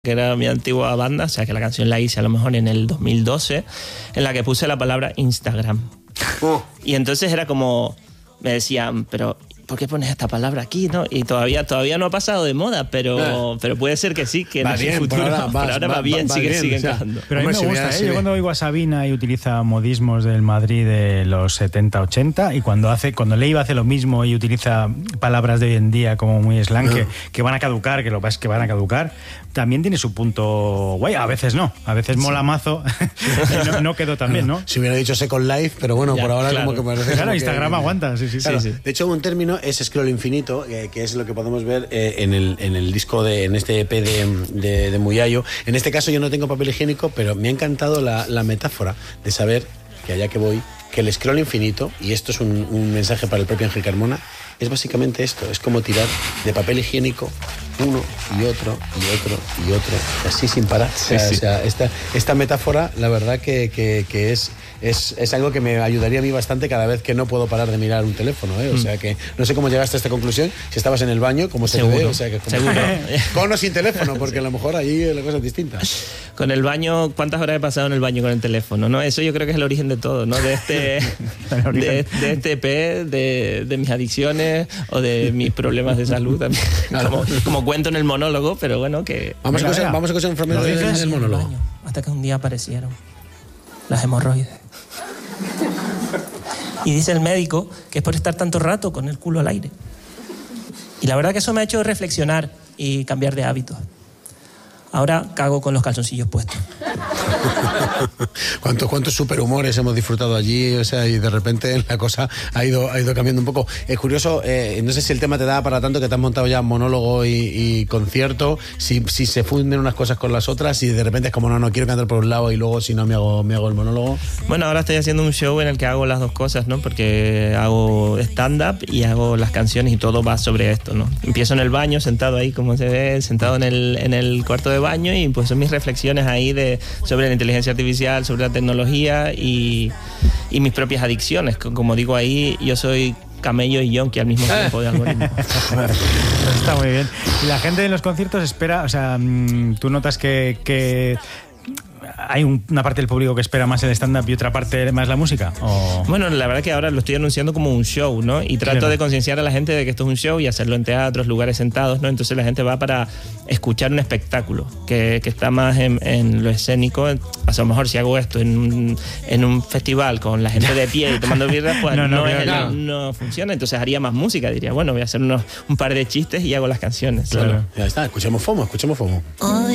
que era mi antigua banda, o sea que la canción la hice a lo mejor en el 2012, en la que puse la palabra Instagram. Y entonces era como, me decían, pero ¿por qué pones esta palabra aquí, no? Y todavía no ha pasado de moda, pero puede ser que sí, que en el futuro, por ahora va bien, sigue encajando. Pero a mí me gusta, yo cuando oigo a Sabina y utiliza modismos del Madrid de los 70-80, y cuando Leiva hace lo mismo y utiliza palabras de hoy en día como muy slang, que van a caducar, que lo que pasa es que van a caducar, también tiene su punto guay. A veces no, a veces mola mazo. no quedó tan bien, ¿no? Si hubiera dicho Second Life, pero bueno, ya, por ahora claro. Como que parece... Claro, como Instagram que... aguanta, sí. De hecho, un término es scroll infinito, que es lo que podemos ver en el disco, en este EP de Muyayo. En este caso yo no tengo papel higiénico, pero me ha encantado la metáfora de saber que allá que voy, que el scroll infinito, y esto es un mensaje para el propio Ángel Carmona, es básicamente esto, es como tirar de papel higiénico uno y otro y otro y otro, así sin parar. Sí. O sea, esta metáfora, la verdad que es algo que me ayudaría a mí bastante cada vez que no puedo parar de mirar un teléfono, O sea que no sé cómo llegaste a esta conclusión, si estabas en el baño, cómo se te ve, o sea que seguro. Con o sin teléfono, porque a lo mejor allí la cosa es distinta. Con el baño, ¿cuántas horas he pasado en el baño con el teléfono? ¿No? Eso yo creo que es el origen de todo, ¿no? De este EP, de mis adicciones o de mis problemas de salud también. Como cuento en el monólogo, pero bueno, que... Vamos a escuchar un fragmento del monólogo. Hasta que un día aparecieron las hemorroides. Y dice el médico que es por estar tanto rato con el culo al aire. Y la verdad que eso me ha hecho reflexionar y cambiar de hábitos. Ahora cago con los calzoncillos puestos. ¿Cuántos superhumores hemos disfrutado allí? O sea, y de repente la cosa ha ido cambiando un poco. Es curioso, no sé si el tema te da para tanto que te has montado ya monólogo y concierto, si se funden unas cosas con las otras y de repente es como no quiero cantar por un lado y luego si no me hago el monólogo. Bueno, ahora estoy haciendo un show en el que hago las dos cosas, ¿no? Porque hago stand-up y hago las canciones y todo va sobre esto, ¿no? Empiezo en el baño, sentado ahí, como se ve, sentado en el cuarto de baño, y pues son mis reflexiones ahí sobre la inteligencia artificial, sobre la tecnología y mis propias adicciones. Como digo ahí, yo soy camello y yonki al mismo tiempo de algoritmo. Está muy bien. Y la gente en los conciertos espera, o sea, tú notas que hay una parte del público que espera más el stand-up y otra parte más la música, ¿o? Bueno, la verdad que ahora lo estoy anunciando como un show, ¿no? Y trato de concienciar a la gente de que esto es un show y hacerlo en teatros, lugares sentados, ¿no? Entonces la gente va para escuchar un espectáculo que está más en lo escénico. O sea, a lo mejor si hago esto en un festival con la gente de pie y tomando birras, pues no funciona. Entonces haría más música, diría, bueno, voy a hacer un par de chistes y hago las canciones. Claro. Ya está, escuchemos FOMO.